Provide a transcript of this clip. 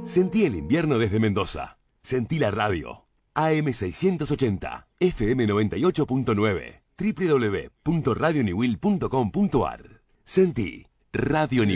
Sentí el invierno desde Mendoza. Sentí la radio. AM680, FM98.9, www.radioniwil.com.ar. Sentí Radio Niwil.